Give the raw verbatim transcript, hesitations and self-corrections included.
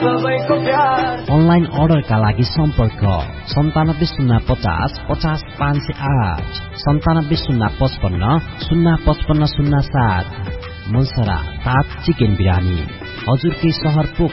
सबैको प्यार। अनलाइन अर्डरका लागि सम्पर्क सन्तानब्बे शून्य पचास पचास पाँच सय आठ सन्तानब्बे शून्य पचपन्न शून्य पचपन्न शून्य सात। मनसरा सात चिकन बिरानी हजुरकै सहर